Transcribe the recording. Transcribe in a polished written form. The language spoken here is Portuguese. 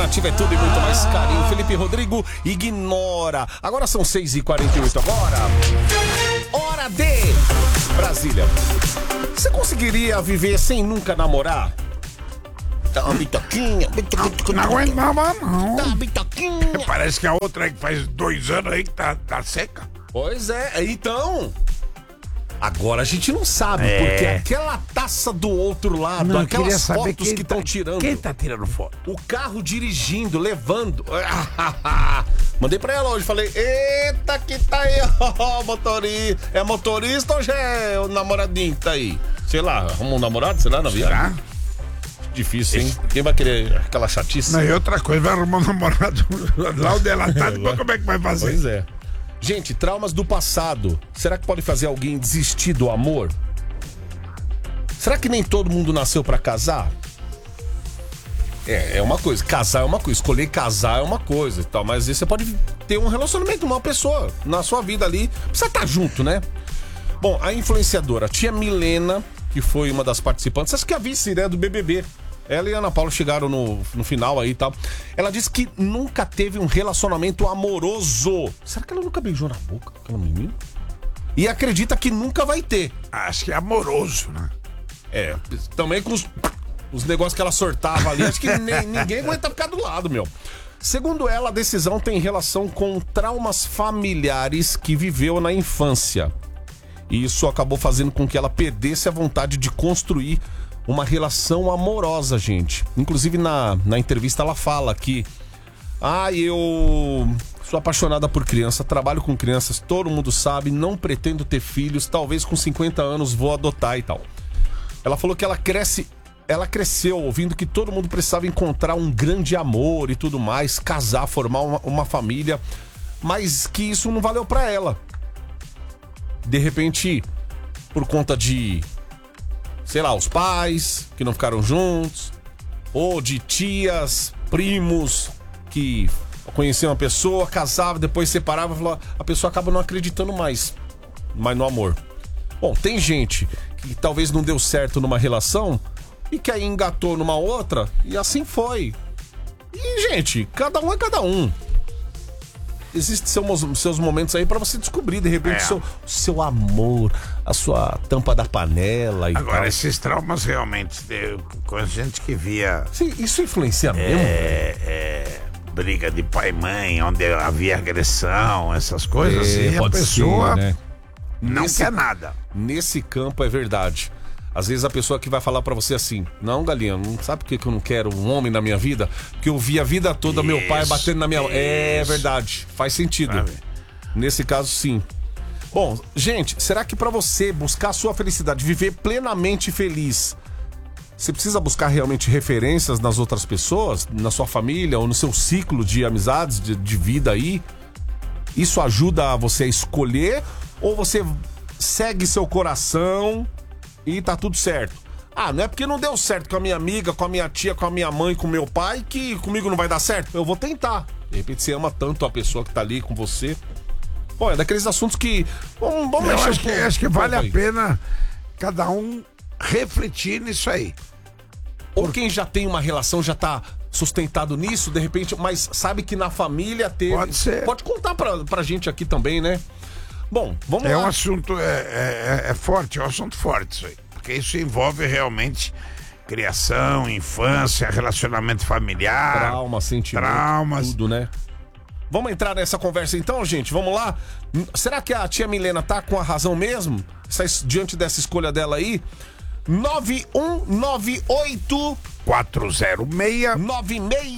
Nativa é tudo e muito mais carinho. Felipe Rodrigo ignora. Agora são 6h48 agora. Hora de Brasília. Você conseguiria viver sem nunca namorar? Tá uma bitoquinha. Não aguentava, não. Tá uma bitoquinha. Parece que a outra aí que faz 2 anos aí que tá seca. Pois é, então... Agora a gente não sabe, porque aquela taça do outro lado, Não, aquelas fotos que estão tirando. Quem tá tirando foto? O carro dirigindo, levando. Mandei pra ela hoje, falei, eita que tá aí, ó, motorista. É motorista ou já é o namoradinho que tá aí? Sei lá, arruma um namorado, sei lá, na viagem. Difícil, hein? Quem vai querer aquela chatice? Não, e outra coisa, vai arrumar um namorado lá onde ela tá, depois como é que vai fazer? Pois é. Gente, traumas do passado, será que pode fazer alguém desistir do amor? Será que nem todo mundo nasceu pra casar? É uma coisa, casar é uma coisa, escolher casar é uma coisa e tal, mas às vezes você pode ter um relacionamento com uma pessoa na sua vida ali, precisa estar junto, né? Bom, a influenciadora Tia Milena, que foi uma das participantes, acho que a vice, né, do BBB, ela e a Ana Paula chegaram no final aí e tal. Ela disse que nunca teve um relacionamento amoroso. Será que ela nunca beijou na boca aquela menina? E acredita que nunca vai ter. Acho que é amoroso, né? Também com os negócios que ela sortava ali, acho que ninguém aguenta ficar do lado, meu. Segundo ela, a decisão tem relação com traumas familiares que viveu na infância. E isso acabou fazendo com que ela perdesse a vontade de construir uma relação amorosa, gente. Inclusive na entrevista ela fala que eu sou apaixonada por criança, trabalho com crianças, todo mundo sabe, não pretendo ter filhos, talvez com 50 anos vou adotar e tal. Ela falou que ela cresceu ouvindo que todo mundo precisava encontrar um grande amor e tudo mais, casar, formar uma família, mas que isso não valeu pra ela. De repente, por conta de, sei lá, os pais que não ficaram juntos, ou de tias, primos que conheciam uma pessoa, casava, depois separava, a pessoa acaba não acreditando mais no amor. Bom, tem gente que talvez não deu certo numa relação e que aí engatou numa outra e assim foi. E, gente, cada um é cada um. Existem seus momentos aí pra você descobrir, de repente, seu amor, a sua tampa da panela e Agora, tal. esses traumas realmente, com a gente que via... Sim, isso influencia mesmo? Briga de pai e mãe, onde havia agressão, essas coisas, e a pode pessoa ser, né? não quer nada. Nesse campo é verdade. Às vezes a pessoa que vai falar pra você assim, não, galinha, não sabe por que eu não quero um homem na minha vida? Porque eu vi a vida toda meu pai batendo na minha... É verdade, faz sentido. Sabe? Nesse caso, sim. Bom, gente, será que pra você buscar a sua felicidade, viver plenamente feliz, você precisa buscar realmente referências nas outras pessoas, na sua família ou no seu ciclo de amizades, de vida aí? Isso ajuda você a escolher ou você segue seu coração e tá tudo certo? Não é porque não deu certo com a minha amiga, com a minha tia, com a minha mãe, com o meu pai, que comigo não vai dar certo? Eu vou tentar. De repente você ama tanto a pessoa que tá ali com você. Bom, é daqueles assuntos que... Vamos mexer acho que vale a pena cada um refletir nisso aí. Ou quem já tem uma relação, já tá sustentado nisso, de repente, mas sabe que na família teve... Pode ser. Pode contar pra gente aqui também, né? Bom, vamos lá. É um assunto forte, é um assunto forte isso aí. Porque isso envolve realmente criação, infância, relacionamento familiar. Trauma, sentimento, traumas. tudo, né? Vamos entrar nessa conversa então, gente? Vamos lá? Será que a tia Milena tá com a razão mesmo? Diante dessa escolha dela aí? 9198 406 96